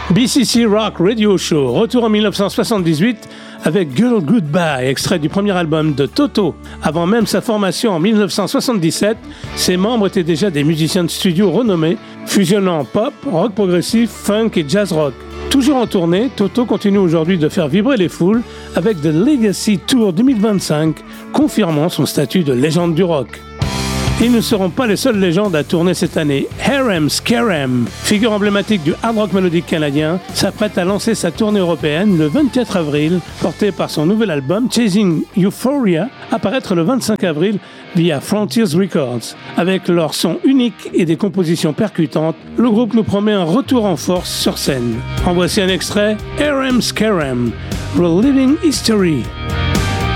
BCC Rock Radio Show, retour en 1978 avec Girl Goodbye, extrait du premier album de Toto. Avant même sa formation en 1977, ses membres étaient déjà des musiciens de studio renommés, fusionnant pop, rock progressif, funk et jazz rock. Toujours en tournée, Toto continue aujourd'hui de faire vibrer les foules avec The Legacy Tour 2025, confirmant son statut de légende du rock. Ils ne seront pas les seules légendes à tourner cette année. Harem Scarem, figure emblématique du hard rock mélodique canadien, s'apprête à lancer sa tournée européenne le 24 avril, portée par son nouvel album Chasing Euphoria, à paraître le 25 avril via Frontiers Records. Avec leur son unique et des compositions percutantes, le groupe nous promet un retour en force sur scène. En voici un extrait, Harem Scarem, Reliving History.